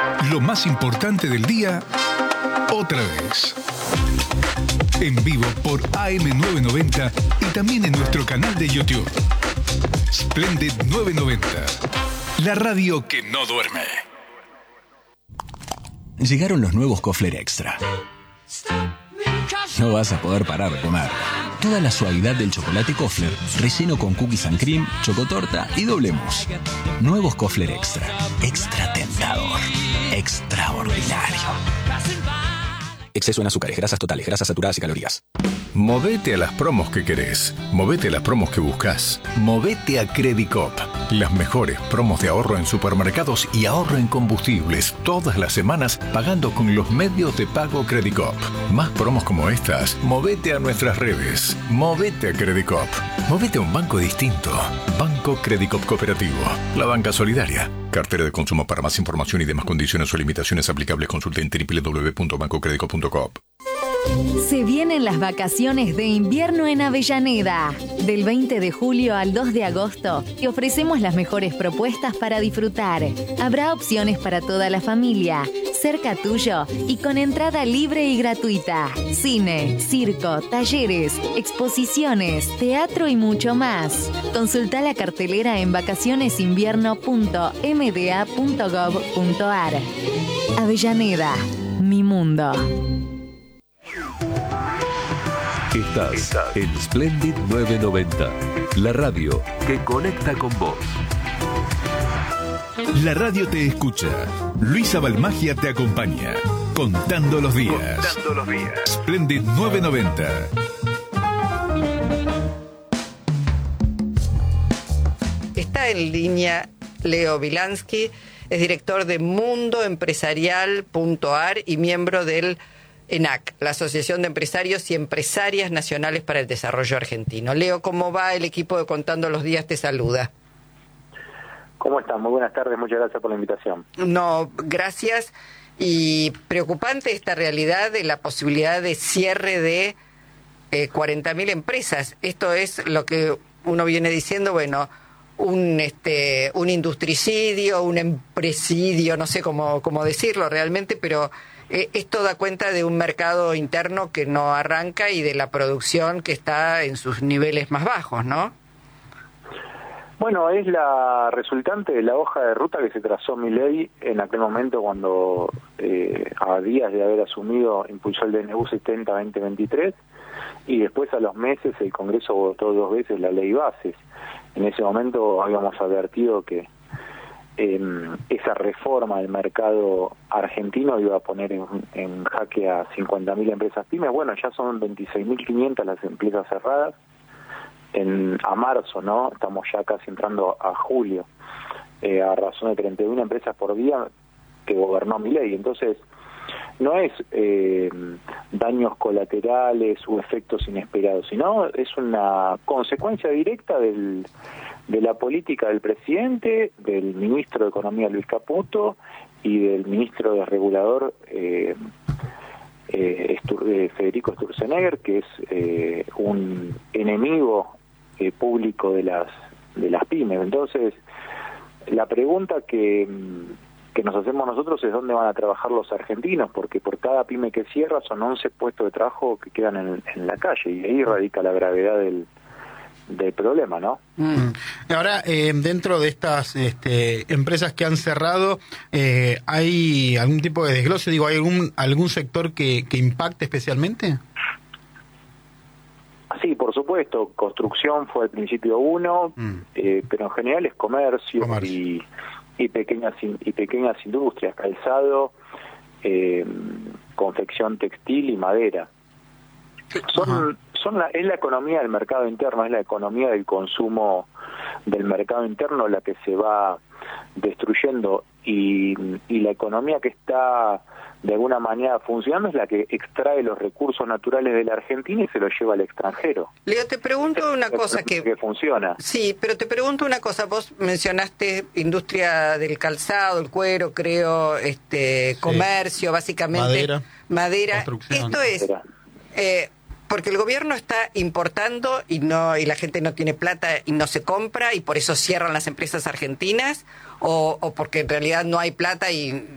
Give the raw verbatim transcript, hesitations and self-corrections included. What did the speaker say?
Lo más importante del día, otra vez. En vivo por A M novecientos noventa y también en nuestro canal de YouTube. Splendid novecientos noventa. La radio que no duerme. Llegaron los nuevos Kofler Extra. No vas a poder parar de comer. Toda la suavidad del chocolate Kofler, relleno con cookies and cream, chocotorta y doble mousse. Nuevos Kofler Extra. Extra tentador. Extraordinario. Exceso en azúcares, grasas totales, grasas saturadas y calorías. Movete a las promos que querés. Movete a las promos que buscas. Movete a Credicop. Las mejores promos de ahorro en supermercados y ahorro en combustibles todas las semanas pagando con los medios de pago Credicop. Más promos como estas. Movete a nuestras redes. Movete a Credicop. Movete a un banco distinto. Banco Credicop Cooperativo. La banca solidaria. Cartera de consumo. Para más información y demás condiciones o limitaciones aplicables, consulte en doble u doble u doble u punto banco credicop punto com. Se vienen las vacaciones de invierno en Avellaneda. Del veinte de julio al dos de agosto te ofrecemos las mejores propuestas para disfrutar. Habrá opciones para toda la familia, cerca tuyo y con entrada libre y gratuita. Cine, circo, talleres, exposiciones, teatro y mucho más. Consulta la cartelera en vacacionesinvierno punto m d a punto gov punto a r. Avellaneda, mi mundo. Estás, Estás en Splendid novecientos noventa, la radio que conecta con vos. La radio te escucha. Luisa Balmagia te acompaña. Contando los días. Contando los días. Splendid novecientos noventa. Está en línea Leo Wilansky, es director de mundo empresarial punto a r y miembro del ENAC, la Asociación de Empresarios y Empresarias Nacionales para el Desarrollo Argentino. Leo, ¿cómo va? El equipo de Contando los Días te saluda. ¿Cómo están? Muy buenas tardes, muchas gracias por la invitación. No, gracias. Y preocupante esta realidad de la posibilidad de cierre de eh, cuarenta mil empresas. Esto es lo que uno viene diciendo, bueno, un este un industricidio, un empresidio, no sé cómo, cómo decirlo realmente, pero eh, esto da cuenta de un mercado interno que no arranca y de la producción que está en sus niveles más bajos, ¿no? Bueno, es la resultante de la hoja de ruta que se trazó Milei en aquel momento cuando, eh, a días de haber asumido, impulsó el D N U setenta barra veinte veintitrés y después a los meses el Congreso votó dos veces la ley bases. En ese momento habíamos advertido que eh, esa reforma del mercado argentino iba a poner en, en jaque a cincuenta mil empresas pymes. Bueno, ya son veintiséis mil quinientas las empresas cerradas. En, a marzo, ¿no? Estamos ya casi entrando a julio, eh, a razón de treinta y una empresas por día que gobernó Milei. Entonces, no es eh, daños colaterales o efectos inesperados, sino es una consecuencia directa del, de la política del presidente, del ministro de Economía Luis Caputo y del ministro de Regulador eh, eh, Estur, eh, Federico Sturzenegger, que es eh, un enemigo eh, público de las de las pymes. Entonces, la pregunta que que nos hacemos nosotros es dónde van a trabajar los argentinos, porque por cada pyme que cierra son once puestos de trabajo que quedan en, en la calle, y ahí radica la gravedad del, del problema, ¿no? Mm. Ahora, eh, dentro de estas este, empresas que han cerrado, eh, ¿hay algún tipo de desglose? Digo, ¿hay algún algún sector que, que impacte especialmente? Sí, por supuesto. Construcción fue al principio uno, mm. eh, pero en general es comercio, comercio. y y pequeñas y pequeñas industrias, calzado, eh, confección textil y madera. Son son la, es la economía del mercado interno, es la economía del consumo del mercado interno la que se va destruyendo, y, y la economía que está de alguna manera funcionando es la que extrae los recursos naturales de la Argentina y se los lleva al extranjero. Leo, te pregunto una cosa que... que funciona. Sí, pero te pregunto una cosa. Vos mencionaste industria del calzado, el cuero, creo, este sí. comercio, básicamente. Madera. Madera. Esto es... Eh, porque el gobierno está importando y no y la gente no tiene plata y no se compra y por eso cierran las empresas argentinas, o, o porque en realidad no hay plata y